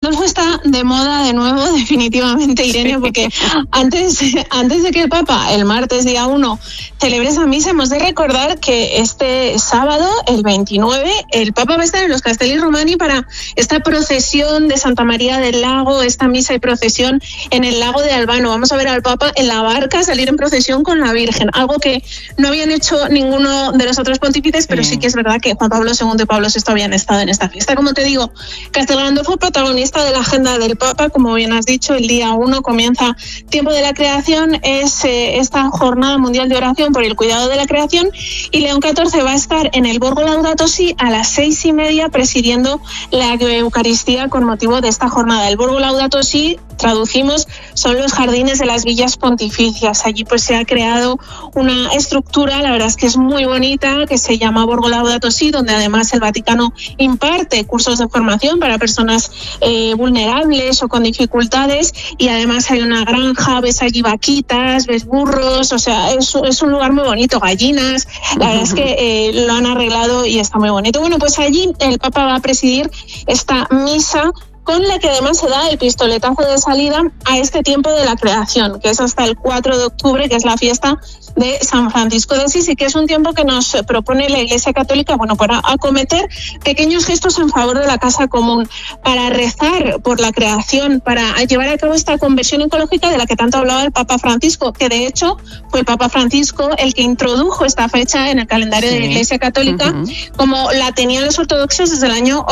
Adolfo está de moda de nuevo, definitivamente, Irene, porque antes de que el Papa, el martes día 1, celebre esa misa, hemos de recordar que este sábado, el 29, el Papa va a estar en los Castelli Romani para esta procesión de Santa María del Lago, esta misa y procesión en el lago de Albano. Vamos a ver al Papa en la barca salir en procesión con la Virgen, algo que no habían hecho ninguno de los otros pontífices, pero sí que es verdad que Juan Pablo II y Pablo VI habían estado en esta fiesta. Como te digo, Castel Gandolfo, protagonista de la agenda del Papa, como bien has dicho, el día 1 comienza Tiempo de la Creación, es esta jornada mundial de oración por el cuidado de la creación, y León XIV va a estar en el Borgo Laudato Si a las 6:30 presidiendo la Eucaristía con motivo de esta jornada. El Borgo Laudato Si, traducimos, son los jardines de las villas pontificias. Allí pues se ha creado una estructura, la verdad es que es muy bonita, que se llama Borgo Laudato Si, donde además el Vaticano imparte cursos de formación para personas vulnerables o con dificultades, y además hay una granja, ves allí vaquitas, ves burros, o sea, es un lugar muy bonito, gallinas, la verdad es que lo han arreglado y está muy bonito. Bueno, pues allí el Papa va a presidir esta misa, con la que además se da el pistoletazo de salida a este tiempo de la creación, que es hasta el 4 de octubre, que es la fiesta de San Francisco de Asís, y que es un tiempo que nos propone la Iglesia Católica, bueno, para acometer pequeños gestos en favor de la casa común, para rezar por la creación, para llevar a cabo esta conversión ecológica de la que tanto hablaba el Papa Francisco, que de hecho fue el Papa Francisco el que introdujo esta fecha en el calendario de la Iglesia Católica, como la tenían los ortodoxos desde el año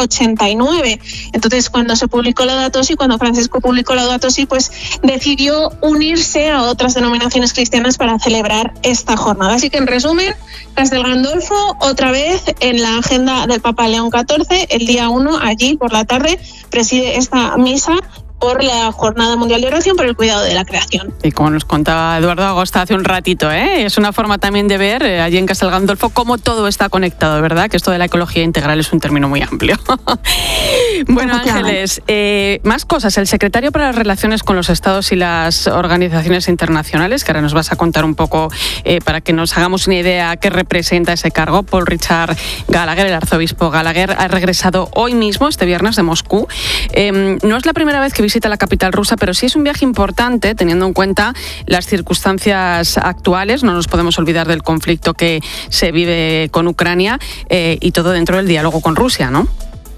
89. Entonces, cuando se publicó Laudato Si, cuando Francisco publicó Laudato Si, pues decidió unirse a otras denominaciones cristianas para celebrar esta jornada. Así que, en resumen, Castel Gandolfo otra vez en la agenda del Papa León XIV, el día 1, allí por la tarde, preside esta misa por la Jornada Mundial de Oración por el cuidado de la creación. Y como nos contaba Eduardo Agosta hace un ratito, es una forma también de ver allí en Castel Gandolfo cómo todo está conectado, ¿verdad? Que esto de la ecología integral es un término muy amplio. Bueno, Ángeles, más cosas. El secretario para las Relaciones con los Estados y las organizaciones internacionales, que ahora nos vas a contar un poco para que nos hagamos una idea qué representa ese cargo, Paul Richard Gallagher, el arzobispo Gallagher, ha regresado hoy mismo, este viernes, de Moscú. No es la primera vez que visita la capital rusa, pero sí es un viaje importante teniendo en cuenta las circunstancias actuales. No nos podemos olvidar del conflicto que se vive con Ucrania y todo dentro del diálogo con Rusia, ¿no?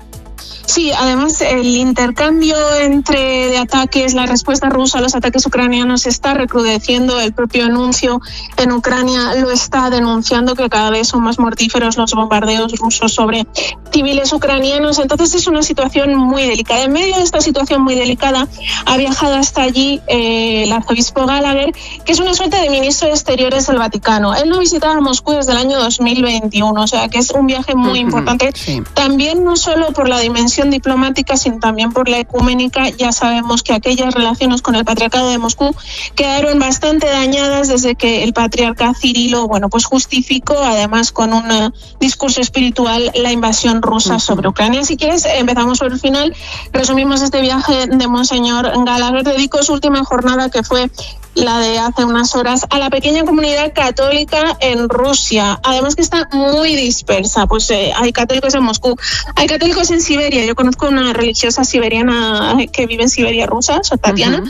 Sí, además el intercambio de ataques, la respuesta rusa a los ataques ucranianos está recrudeciendo. El propio anuncio en Ucrania lo está denunciando, que cada vez son más mortíferos los bombardeos rusos sobre civiles ucranianos. Entonces es una situación muy delicada. En medio de esta situación muy delicada ha viajado hasta allí el arzobispo Gallagher, que es una suerte de ministro de Exteriores del Vaticano. Él no visitaba Moscú desde el año 2021, o sea que es un viaje muy importante. Sí. También no solo por la dimensión diplomática, sino también por la ecuménica. Ya sabemos que aquellas relaciones con el Patriarcado de Moscú quedaron bastante dañadas desde que el patriarca Cirilo, pues justificó, además con un discurso espiritual, la invasión rusa sobre Ucrania. Si quieres, empezamos por el final. Resumimos este viaje de Monseñor Gallagher. Dedicó su última jornada, que fue la de hace unas horas, a la pequeña comunidad católica en Rusia, además que está muy dispersa. Pues hay católicos en Moscú, hay católicos en Siberia. Yo conozco una religiosa siberiana que vive en Siberia rusa, soy Tatiana.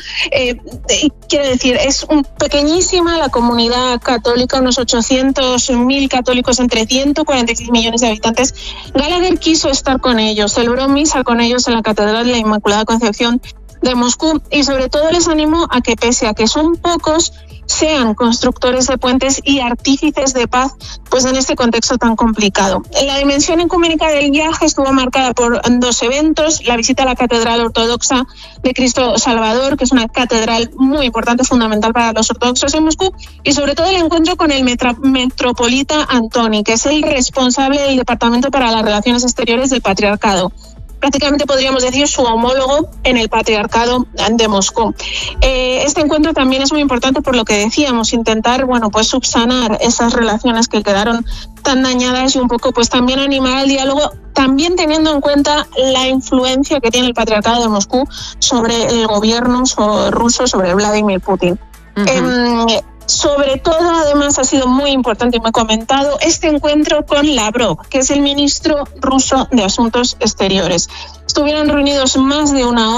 Quiero decir, es pequeñísima la comunidad católica, unos 800.000 católicos entre 146 millones de habitantes. Gallagher quiso estar con ellos, celebró misa con ellos en la Catedral de la Inmaculada Concepción de Moscú, y sobre todo les animo a que, pese a que son pocos, sean constructores de puentes y artífices de paz, pues en este contexto tan complicado. La dimensión ecuménica del viaje estuvo marcada por dos eventos: la visita a la Catedral Ortodoxa de Cristo Salvador, que es una catedral muy importante, fundamental para los ortodoxos en Moscú, y sobre todo el encuentro con el metropolita Antoni, que es el responsable del Departamento para las Relaciones Exteriores del Patriarcado. Prácticamente podríamos decir su homólogo en el Patriarcado de Moscú. Este encuentro también es muy importante por lo que decíamos, intentar, subsanar esas relaciones que quedaron tan dañadas, y un poco también animar al diálogo, también teniendo en cuenta la influencia que tiene el Patriarcado de Moscú sobre el gobierno ruso, sobre Vladimir Putin. Sobre todo, además, ha sido muy importante y muy comentado este encuentro con Lavrov, que es el ministro ruso de Asuntos Exteriores. Estuvieron reunidos más de una hora.